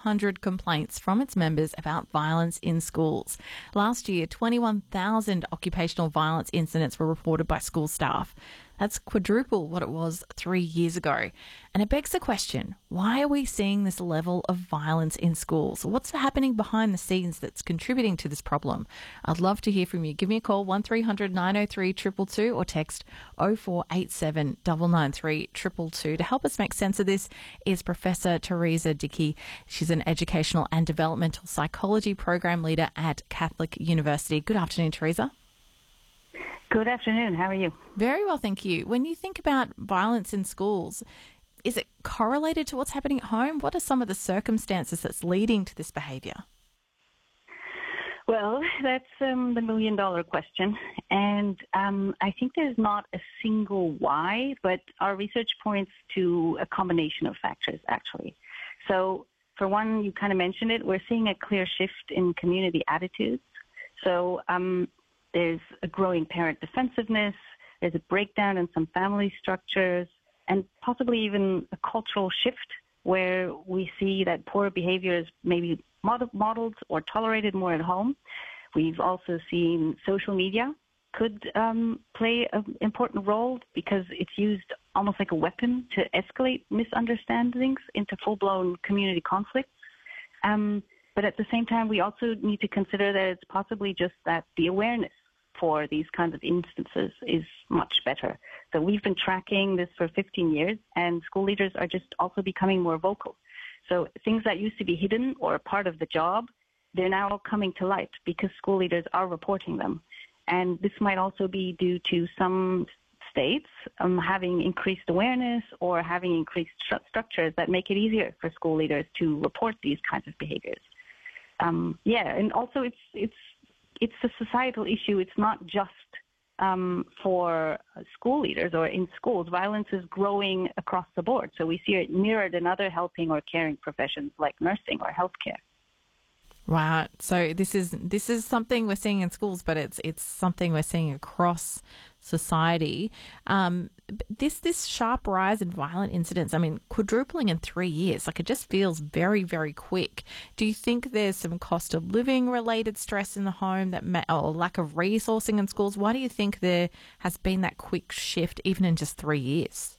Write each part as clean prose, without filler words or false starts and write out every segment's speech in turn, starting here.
1,200 complaints from its members about violence in schools. Last year, 21,000 occupational violence incidents were reported by school staff. That's quadruple what it was 3 years ago. And it begs the question, why are we seeing this level of violence in schools? What's happening behind the scenes that's contributing to this problem? I'd love to hear from you. Give me a call, 1300 903 222, or text 0487 993 222. To help us make sense of this is Professor Teresa Dickey. She's an educational and developmental psychology program leader at Catholic University. Good afternoon, Teresa. Good afternoon. How are you? Very well, thank you. When you think about violence in schools, is it correlated to what's happening at home? What are some of the circumstances that's leading to this behaviour? Well, that's the million-dollar question. And I think there's not a single why, but our research points to a combination of factors, actually. So, for one, you kind of mentioned it, we're seeing a clear shift in community attitudes. So, there's a growing parent defensiveness, there's a breakdown in some family structures, and possibly even a cultural shift where we see that poor behavior is maybe modeled or tolerated more at home. We've also seen social media could play an important role because it's used almost like a weapon to escalate misunderstandings into full-blown community conflicts. But at the same time, we also need to consider that it's possibly just that the awareness for these kinds of instances is much better. So we've been tracking this for 15 years, and school leaders are just also becoming more vocal. So things that used to be hidden or a part of the job, they're now coming to light because school leaders are reporting them. And this might also be due to some states having increased awareness or having increased structures that make it easier for school leaders to report these kinds of behaviors. And also it's a societal issue. It's not just for school leaders or in schools. Violence is growing across the board. So we see it mirrored in other helping or caring professions like nursing or healthcare. Right. So this is something we're seeing in schools, but it's something we're seeing across society. This sharp rise in violent incidents, I mean, quadrupling in 3 years, like it just feels very, very quick. Do you think there's some cost of living related stress in the home or lack of resourcing in schools? Why do you think there has been that quick shift even in just 3 years?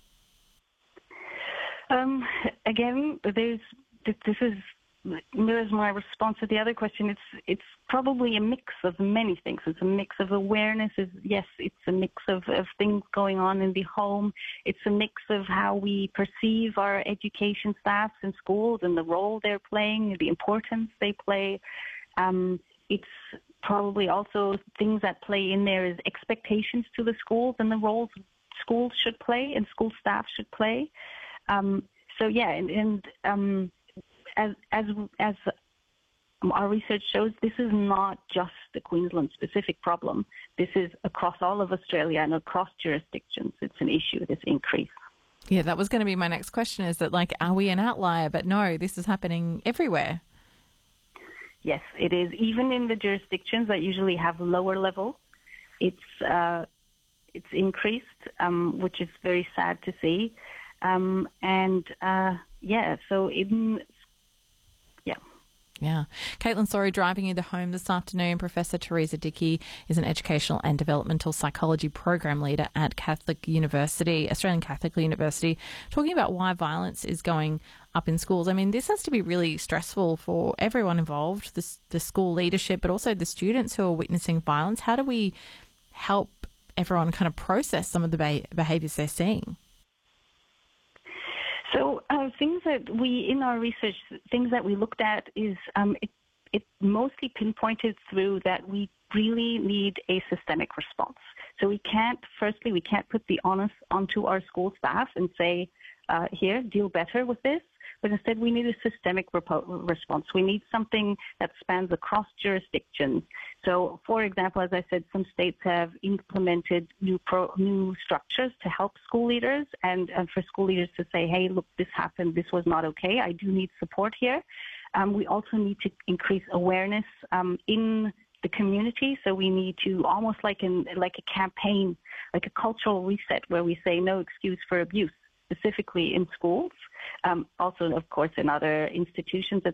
Again, this is mirrors my response to the other question. It's probably a mix of many things. It's a mix of awareness. Yes, it's a mix of things going on in the home. It's a mix of how we perceive our education staffs in schools and the role they're playing, the importance they play. It's probably also things that play in there is expectations to the schools and the roles schools should play and school staff should play. As our research shows, this is not just a Queensland-specific problem. This is across all of Australia and across jurisdictions. It's an issue, this increase. Yeah, that was going to be my next question, is that, like, are we an outlier? But no, this is happening everywhere. Yes, it is. Even in the jurisdictions that usually have lower level, it's increased, which is very sad to see. Yeah. Caitlin Sorry driving you the home this afternoon. Professor Teresa Dickey is an educational and developmental psychology program leader at Catholic University, Australian Catholic University, talking about why violence is going up in schools. I mean, this has to be really stressful for everyone involved, the school leadership, but also the students who are witnessing violence. How do we help everyone kind of process some of the behaviours they're seeing? So things that in our research, things that we looked at is it mostly pinpointed through that we really need a systemic response. So we can't put the onus onto our school staff and say, here, deal better with this. But instead, we need a systemic response. We need something that spans across jurisdictions. So, for example, as I said, some states have implemented new structures to help school leaders and for school leaders to say, hey, look, this happened, this was not okay, I do need support here. We also need to increase awareness in the community. So we need to almost like a campaign, like a cultural reset where we say no excuse for abuse, specifically in schools. Also, of course, in other institutions,